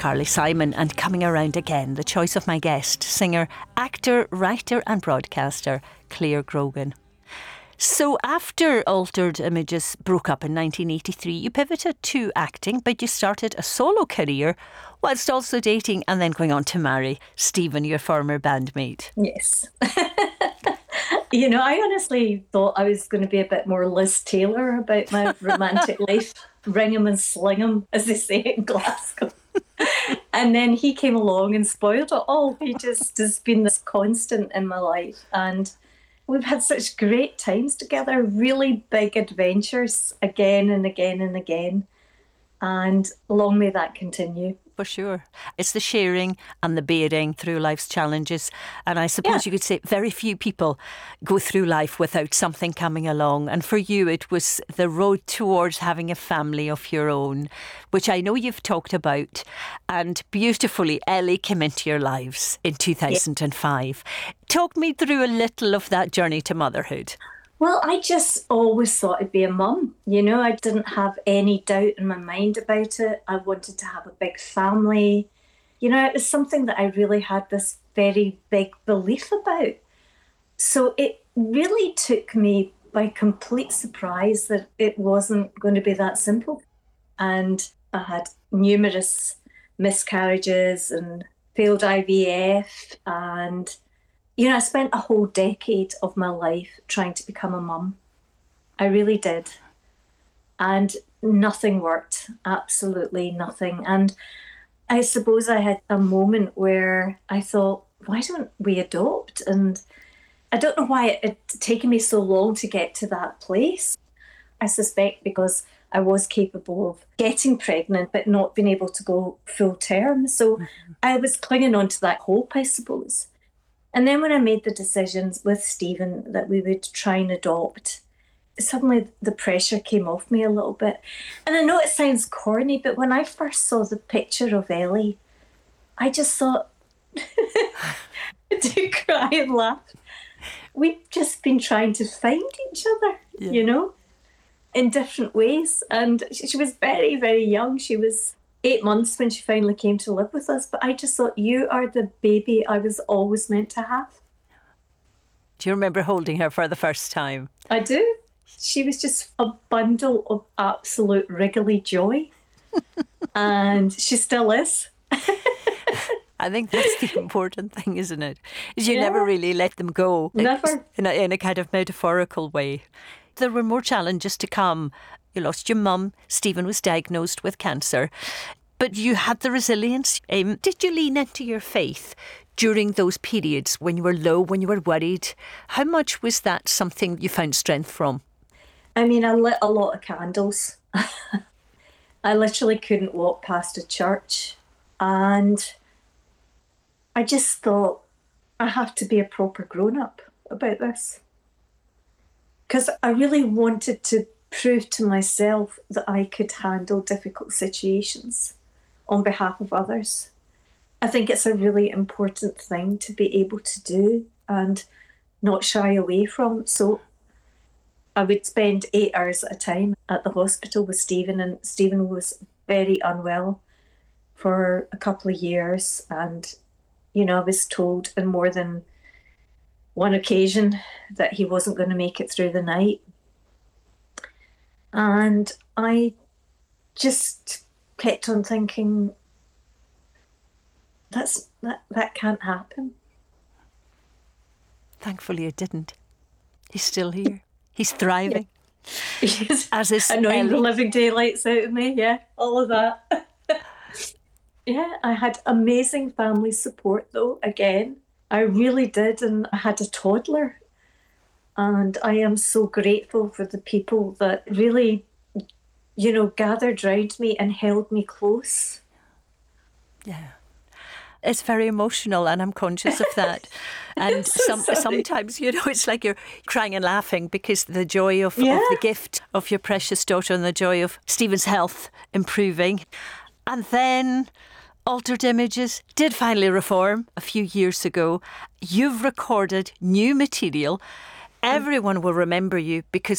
Carly Simon, and coming around again, the choice of my guest, singer, actor, writer and broadcaster, Clare Grogan. So after Altered Images broke up in 1983, you pivoted to acting, but you started a solo career whilst also dating and then going on to marry Stephen, your former bandmate. Yes. I honestly thought I was going to be a bit more Liz Taylor about my romantic life. Ring 'em and sling 'em, as they say in Glasgow. And then he came along and spoiled it all. He just has been this constant in my life. And we've had such great times together, really big adventures again and again and again. And long may that continue. For sure. It's the sharing and the bearing through life's challenges. And I suppose you could say very few people go through life without something coming along. And for you, it was the road towards having a family of your own, which I know you've talked about. And beautifully, Ellie came into your lives in 2005. Talk me through a little of that journey to motherhood. Well, I just always thought I'd be a mum. I didn't have any doubt in my mind about it. I wanted to have a big family. It was something that I really had this very big belief about. So it really took me by complete surprise that it wasn't going to be that simple. And I had numerous miscarriages and failed IVF, and I spent a whole decade of my life trying to become a mum. I really did. And nothing worked, absolutely nothing. And I suppose I had a moment where I thought, why don't we adopt? And I don't know why it had taken me so long to get to that place. I suspect because I was capable of getting pregnant but not being able to go full term. So I was clinging on to that hope, I suppose. And then when I made the decisions with Stephen that we would try and adopt, suddenly the pressure came off me a little bit. And I know it sounds corny, but when I first saw the picture of Ellie, I just thought, to cry and laugh. We've just been trying to find each other, in different ways. And she was very, very young. She was 8 months when she finally came to live with us. But I just thought, you are the baby I was always meant to have. Do you remember holding her for the first time? I do. She was just a bundle of absolute wriggly joy. And she still is. I think that's the important thing, isn't it? Is you never really let them go. Never. In a kind of metaphorical way. There were more challenges to come. You lost your mum. Stephen was diagnosed with cancer. But you had the resilience. Did you lean into your faith during those periods when you were low, when you were worried? How much was that something you found strength from? I mean, I lit a lot of candles. I literally couldn't walk past a church. And I just thought, I have to be a proper grown-up about this. Because I really wanted to prove to myself that I could handle difficult situations on behalf of others. I think it's a really important thing to be able to do and not shy away from. So I would spend 8 hours at a time at the hospital with Stephen, and Stephen was very unwell for a couple of years. And, I was told on more than one occasion that he wasn't going to make it through the night. And I just kept on thinking, that can't happen. Thankfully it didn't. He's still here. He's thriving. Yes. As is annoying Ellie. The living daylights out of me, all of that. I had amazing family support though, again. I really did, and I had a toddler. And I am so grateful for the people that really, gathered round me and held me close. Yeah. It's very emotional, and I'm conscious of that. And sometimes, it's like you're crying and laughing because the joy of the gift of your precious daughter and the joy of Stephen's health improving. And then Altered Images did finally reform a few years ago. You've recorded new material. Everyone will remember you because